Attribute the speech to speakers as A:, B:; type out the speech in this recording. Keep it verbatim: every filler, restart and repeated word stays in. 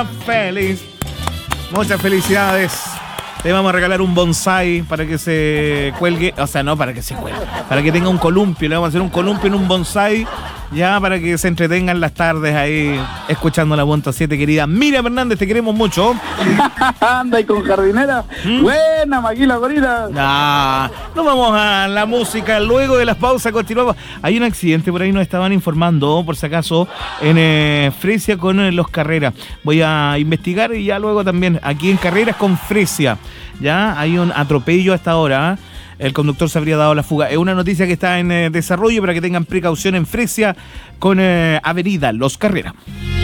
A: feliz. Muchas felicidades. Le vamos a regalar un bonsai para que se cuelgue, o sea, no para que se cuelgue, para que tenga un columpio. Le vamos a hacer un columpio en un bonsai, ya para que se entretengan las tardes ahí escuchando la Punto siete, querida Miriam Hernández, te queremos mucho.
B: Anda y con jardinera. ¿Mm? Buena, Maquila Gorita.
A: Nah, nos vamos a la música. Luego de las pausas continuamos. Hay un accidente por ahí, nos estaban informando, por si acaso, en eh, Fresia con eh, los Carreras. Voy a investigar y ya luego también aquí en Carreras con Fresia. Ya hay un atropello hasta ahora. El conductor se habría dado la fuga. Es una noticia que está en eh, desarrollo para que tengan precaución en Fresia con eh, Avenida Los Carreras.